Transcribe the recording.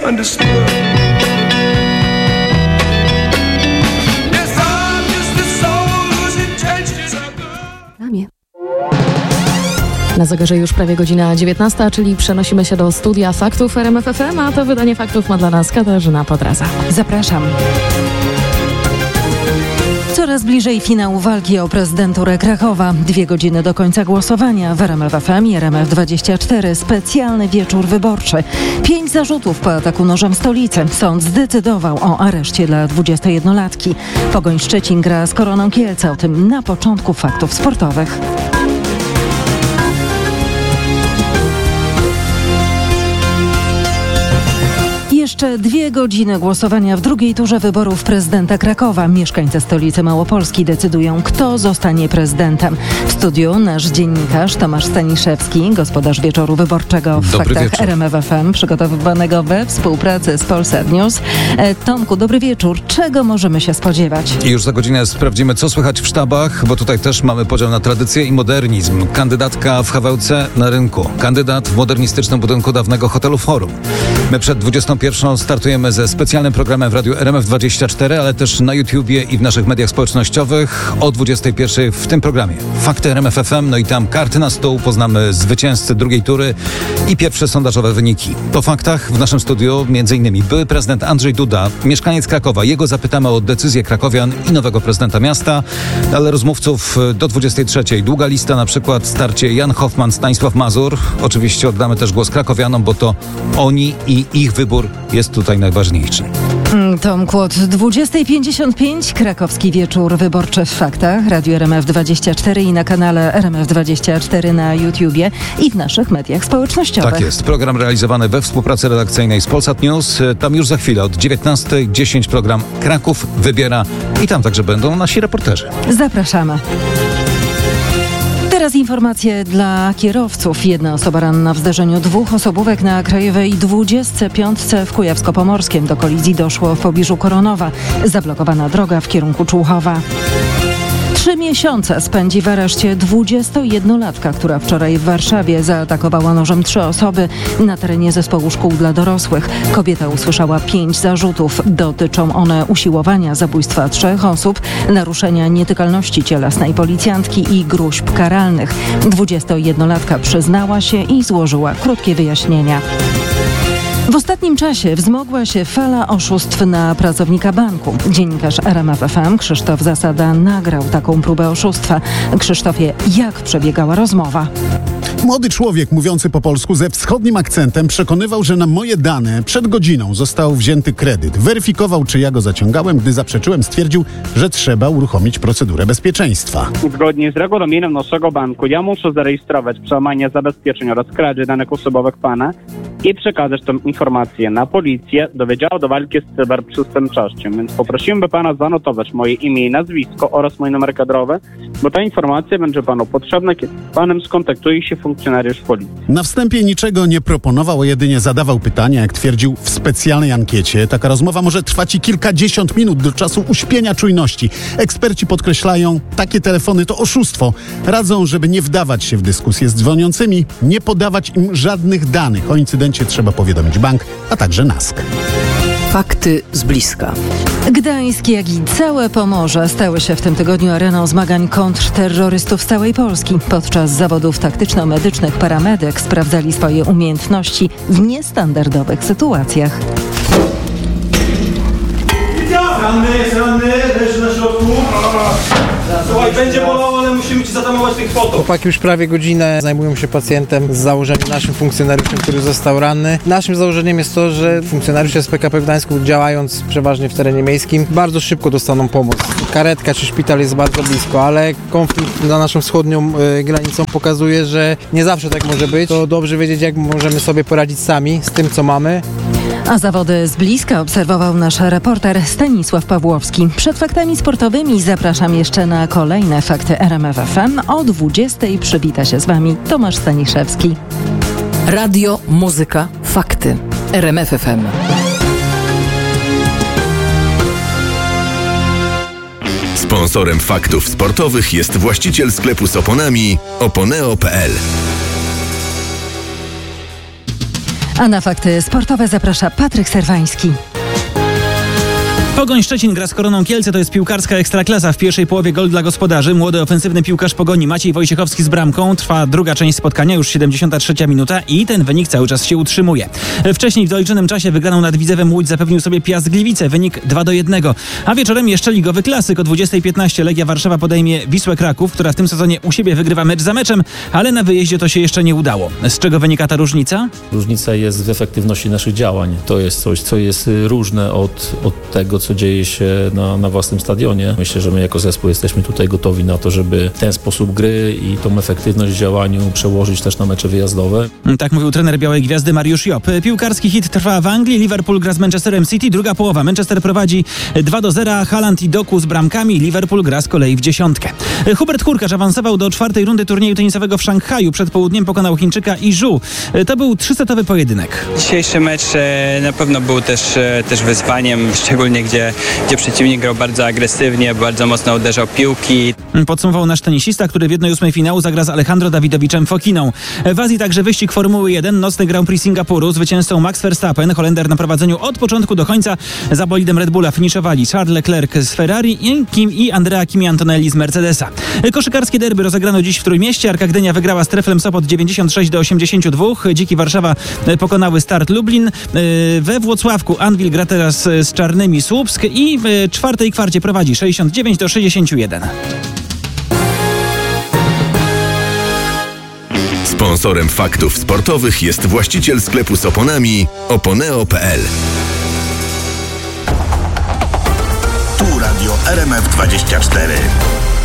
understood. Yes, I'm just a soul whose intentions are good. Na zegarze już prawie godzina 19, czyli przenosimy się do studia faktów RMF FM, a to wydanie faktów ma dla nas Katarzyna Podraza. Zapraszam. Coraz bliżej finału walki o prezydenturę Krakowa. 2 godziny do końca głosowania w RMF FM i RMF24. Specjalny wieczór wyborczy. 5 zarzutów po ataku nożem w stolicy. Sąd zdecydował o areszcie dla 21-latki. Pogoń Szczecin gra z Koroną Kielce. O tym na początku faktów sportowych. Jeszcze 2 godziny głosowania w drugiej turze wyborów prezydenta Krakowa. Mieszkańcy stolicy Małopolski decydują, kto zostanie prezydentem. W studiu nasz dziennikarz Tomasz Staniszewski, gospodarz wieczoru wyborczego w faktach RMF FM, przygotowywanego we współpracy z Polsat News. Tomku, dobry wieczór. Czego możemy się spodziewać? I już za godzinę sprawdzimy, co słychać w sztabach, bo tutaj też mamy podział na tradycję i modernizm. Kandydatka w Hawełce na rynku. Kandydat w modernistycznym budynku dawnego hotelu Forum. My przed 21 startujemy ze specjalnym programem w radiu RMF24, ale też na YouTubie i w naszych mediach społecznościowych o 21 w tym programie. Fakty RMF FM, no i tam karty na stół, poznamy zwycięzcę drugiej tury i pierwsze sondażowe wyniki. Po faktach w naszym studiu m.in. były prezydent Andrzej Duda, mieszkaniec Krakowa. Jego zapytamy o decyzję krakowian i nowego prezydenta miasta, ale rozmówców do 23. Długa lista, na przykład starcie Jan Hoffman, Stanisław Mazur. Oczywiście oddamy też głos krakowianom, bo to oni i ich wybór jest tutaj najważniejszy. Tomku, od 20:55 krakowski wieczór wyborczy w faktach. Radio RMF24 i na kanale RMF24 na YouTubie i w naszych mediach społecznościowych. Tak jest. Program realizowany we współpracy redakcyjnej z Polsat News. Tam już za chwilę od 19:10 program Kraków wybiera i tam także będą nasi reporterzy. Zapraszamy. Teraz informacje dla kierowców. 1 osoba ranna w zdarzeniu 2 osobówek na Krajowej 25 w Kujawsko-Pomorskiem. Do kolizji doszło w pobliżu Koronowa. Zablokowana droga w kierunku Człuchowa. 3 miesiące spędzi w areszcie 21-latka, która wczoraj w Warszawie zaatakowała nożem 3 osoby na terenie zespołu szkół dla dorosłych. Kobieta usłyszała 5 zarzutów. Dotyczą one usiłowania zabójstwa 3 osób, naruszenia nietykalności cielesnej policjantki i gróźb karalnych. 21-latka przyznała się i złożyła krótkie wyjaśnienia. W ostatnim czasie wzmogła się fala oszustw na pracownika banku. Dziennikarz RMF FM Krzysztof Zasada nagrał taką próbę oszustwa. Krzysztofie, jak przebiegała rozmowa? Młody człowiek mówiący po polsku ze wschodnim akcentem przekonywał, że na moje dane przed godziną został wzięty kredyt. Weryfikował, czy ja go zaciągałem. Gdy zaprzeczyłem, stwierdził, że trzeba uruchomić procedurę bezpieczeństwa. Zgodnie z regulaminem naszego banku ja muszę zarejestrować przełamanie zabezpieczeń oraz kradzież danych osobowych pana i przekazać tę informację na policję, do Wydziału do Walki z Cyberprzestępczością. Więc poprosiłem by pana zanotować moje imię i nazwisko oraz mój numer kadrowy, bo ta informacja będzie panu potrzebna, kiedy z panem skontaktuje się funkcjonariusz policji. Na wstępie niczego nie proponował, jedynie zadawał pytania, jak twierdził w specjalnej ankiecie. Taka rozmowa może trwać i kilkadziesiąt minut do czasu uśpienia czujności. Eksperci podkreślają, takie telefony to oszustwo. Radzą, żeby nie wdawać się w dyskusję z dzwoniącymi, nie podawać im żadnych danych. O incydencie trzeba powiadomić bank, a także NASK. Fakty z bliska. Gdańsk, jak i całe Pomorze stały się w tym tygodniu areną zmagań kontrterrorystów z całej Polski. Podczas zawodów taktyczno-medycznych paramedyk sprawdzali swoje umiejętności w niestandardowych sytuacjach. Ranny, leży na środku. Słuchaj, będzie bolało, ale musimy ci zatamować tych fotów. Chłopaki już prawie godzinę zajmują się pacjentem z założeniem naszym funkcjonariuszem, który został ranny. Naszym założeniem jest to, że funkcjonariusze z PKP w Gdańsku, działając przeważnie w terenie miejskim, bardzo szybko dostaną pomoc. Karetka czy szpital jest bardzo blisko, ale konflikt na naszą wschodnią granicą pokazuje, że nie zawsze tak może być. To dobrze wiedzieć, jak możemy sobie poradzić sami z tym, co mamy. A zawody z bliska obserwował nasz reporter Stanisław Pawłowski. Przed faktami sportowymi zapraszam jeszcze na kolejne fakty RMF FM. O 20:00 przywita się z Wami Tomasz Staniszewski. Radio, muzyka, fakty. RMF FM. Sponsorem faktów sportowych jest właściciel sklepu z oponami Oponeo.pl. A na fakty sportowe zaprasza Patryk Serwański. Pogoń Szczecin gra z Koroną Kielce, to jest piłkarska ekstraklasa. W pierwszej połowie gol dla gospodarzy. Młody ofensywny piłkarz Pogoni Maciej Wojciechowski z bramką. Trwa druga część spotkania, już 73 minuta i ten wynik cały czas się utrzymuje. Wcześniej w doliczonym czasie wygraną nad Widzewem Łódź zapewnił sobie Piast Gliwice, wynik 2-1. A wieczorem jeszcze ligowy klasyk. O 20:15 Legia Warszawa podejmie Wisłę Kraków, która w tym sezonie u siebie wygrywa mecz za meczem, ale na wyjeździe to się jeszcze nie udało. Z czego wynika ta różnica? Różnica jest w efektywności naszych działań. To jest coś, co jest różne od tego, co dzieje się na własnym stadionie. Myślę, że my jako zespół jesteśmy tutaj gotowi na to, żeby ten sposób gry i tą efektywność w działaniu przełożyć też na mecze wyjazdowe. Tak mówił trener Białej Gwiazdy Mariusz Job. Piłkarski hit trwa w Anglii. Liverpool gra z Manchesterem City. Druga połowa. Manchester prowadzi 2-0. Haaland i Doku z bramkami. Liverpool gra z kolei w dziesiątkę. Hubert Hurkacz awansował do czwartej rundy turnieju tenisowego w Szanghaju. Przed południem pokonał Chińczyka i Zhu. To był 3-setowy pojedynek. Dzisiejszy mecz na pewno był też wyzwaniem, szczególnie gdzie przeciwnik grał bardzo agresywnie, bardzo mocno uderzał piłki. Podsumował nasz tenisista, który w 1/8 finału zagra z Alejandro Dawidowiczem Fokiną. W Azji także wyścig Formuły 1, nocny Grand Prix Singapuru. Zwycięzcą Max Verstappen, Holender na prowadzeniu od początku do końca. Za bolidem Red Bulla finiszowali Charles Leclerc z Ferrari i Andrea Kimi Antonelli z Mercedesa. Koszykarskie derby rozegrano dziś w Trójmieście. Arka Gdynia wygrała z Treflem Sopot 96-82. Dziki Warszawa pokonały Start Lublin. We Włocławku Anwil gra teraz z Czarnymi Słupsk i w czwartej kwarcie prowadzi 69-61. Sponsorem faktów sportowych jest właściciel sklepu z oponami oponeo.pl. Tu Radio RMF24.